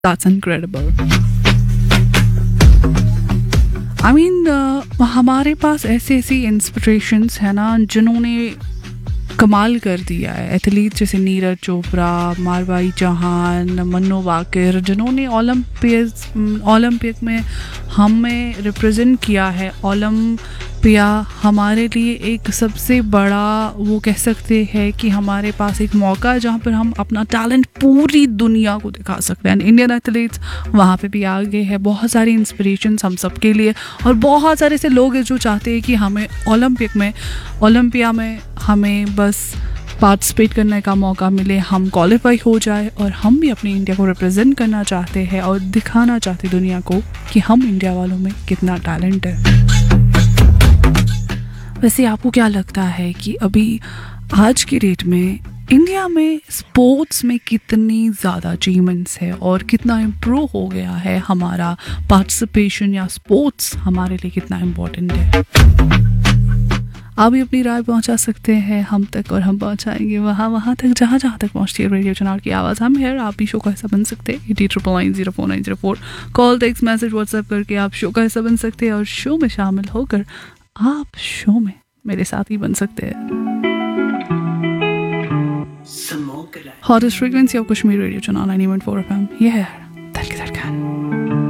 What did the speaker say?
That's incredible. I mean, हमारे पास ऐसी ऐसी इंस्पिरेशंस है ना जिन्होंने कमाल कर दिया है. एथलीट जैसे नीरज चोपड़ा, मारवाई चौहान, मन्नू वाकिर, जिन्होंने ओलंपिक में हमें रिप्रेजेंट किया है. ओलंपिया हमारे लिए एक सबसे बड़ा, वो कह सकते हैं कि हमारे पास एक मौका है जहाँ पर हम अपना टैलेंट पूरी दुनिया को दिखा सकते हैं. इंडियन एथलीट्स वहाँ पे भी आगे है. बहुत सारी इंस्पिरेशंस हम सबके लिए, और बहुत सारे ऐसे लोग हैं जो चाहते हैं कि हमें ओलंपिया में हमें बस पार्टिसिपेट करने का मौका मिले, हम क्वालिफाई हो जाए, और हम भी अपनी इंडिया को रिप्रेजेंट करना चाहते हैं और दिखाना चाहते हैं दुनिया को कि हम इंडिया वालों में कितना टैलेंट है. वैसे आपको क्या लगता है कि अभी आज की डेट में इंडिया में स्पोर्ट्स में कितनी ज़्यादा अचीवमेंट्स है और कितना इम्प्रूव हो गया है हमारा पार्टिसिपेशन, या स्पोर्ट्स हमारे लिए कितना इम्पोर्टेंट है? आप भी अपनी राय पहुंचा सकते हैं हम तक, और हम पहुंचाएंगे वहाँ तक जहाँ तक पहुंचती है रेडियो चुनाव की आवाज़. हम है, आप भी शो का हिस्सा बन सकते हैं. 8099904904 कॉल, टेक्स्ट मैसेज, व्हाट्सएप करके आप शो का हिस्सा बन सकते हैं, और शो में शामिल होकर आप शो में मेरे साथ ही बन सकते हैं. Hottest frequency of Kashmir radio चुनाव 90.4 FM. ये है